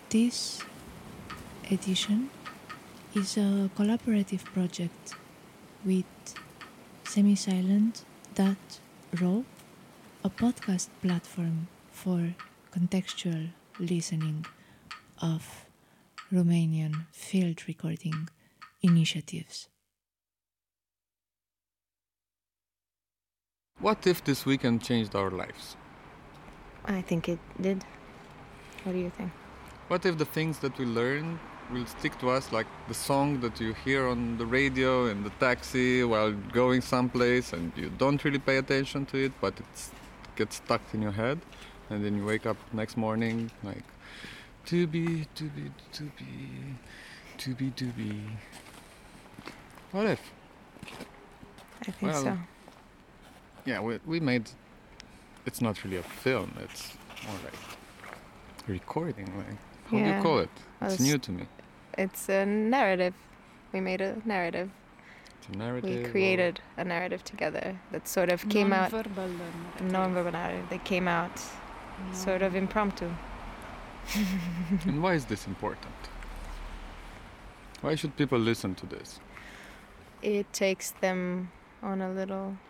This edition is a collaborative project with Semisilent.ro, a podcast platform for contextual listening of Romanian field recording initiatives. What if this weekend changed our lives? I think it did. What do you think? What if the things that we learned will stick to us, like the song that you hear on the radio in the taxi while going someplace and you don't really pay attention to it, but it gets stuck in your head, and then you wake up next morning like, to be. What if? I think so. Yeah, we made... It's not really a film, it's more like a recording. Like, how do you call it? Well, It's new to me. It's a narrative. We made a narrative. It's a narrative. We created a narrative together that sort of came out... Non-verbal narrative. That came out sort of impromptu. And why is this important? Why should people listen to this? It takes them on a little